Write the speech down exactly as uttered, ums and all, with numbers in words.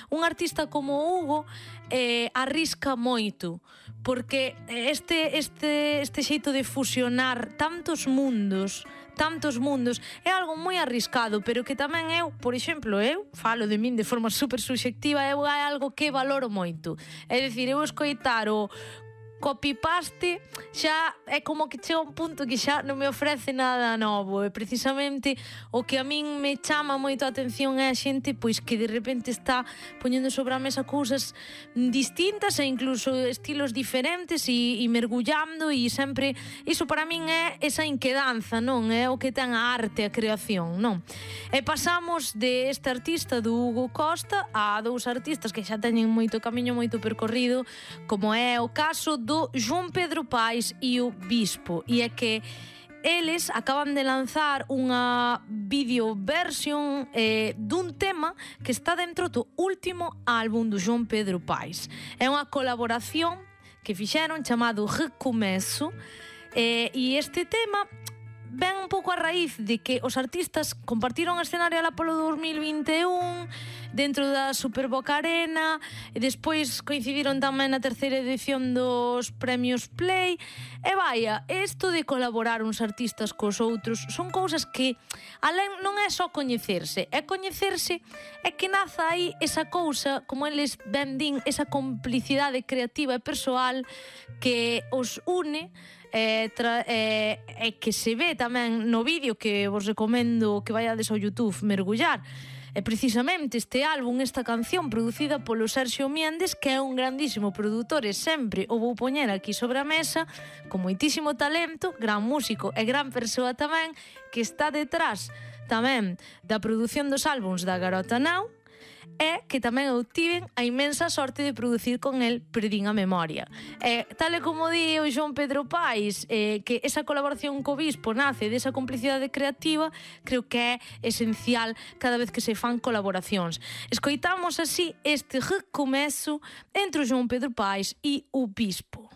un artista como Hugo eh, arrisca moito, porque este, este, este xeito de fusionar tantos mundos, tantos mundos, é algo moi arriscado, pero que tamén eu, por exemplo, eu falo de min de forma super subxectiva, eu é algo que valoro moito. É dicir, eu escoitar o copy-paste xa é como que chega un punto que xa non me ofrece nada novo, e precisamente o que a min me chama moito a atención é a xente pois que de repente está poñendo sobre a mesa cousas distintas e incluso estilos diferentes e, e mergullando, e sempre iso para min é esa inquedanza, non? É o que ten a arte, a creación, non? E pasamos de este artista do Hugo Costa a dous artistas que xa teñen moito camiño, moito percorrido, como é o caso do João Pedro Paes e o Bispo, e é que eles acaban de lanzar unha video version eh, dun tema que está dentro do último álbum do João Pedro Paes. É unha colaboración que fixeron chamado Recomeço, eh, e este tema ven un pouco a raíz de que os artistas compartiron escenario alá polo dos mil vinte e un dentro da Superboc Arena, e despois coincidiron tamén na terceira edición dos Premios Play. E vaia, isto de colaborar uns artistas cos outros son cousas que alén non é só coñecerse, é coñecerse é que naza aí esa cousa, como eles ben din, esa complicidade creativa e persoal que os une. E, tra, e, e que se ve tamén no vídeo que vos recomendo que vaiades ao YouTube mergullar. E precisamente este álbum, esta canción producida polo Sergio Miendes, que é un grandísimo produtor e sempre o vou poñer aquí sobre a mesa, con moitísimo talento, gran músico e gran persoa tamén, que está detrás tamén da produción dos álbums da Garota Now, é que tamén eu tiven a inmensa sorte de producir con el Perdín a Memoria. E, tal e como di o João Pedro Paes, eh, que esa colaboración co Bispo nace desa complicidade creativa, creo que é esencial cada vez que se fan colaboracións. Escoitamos así este recomezo entre o João Pedro Paes e o Bispo.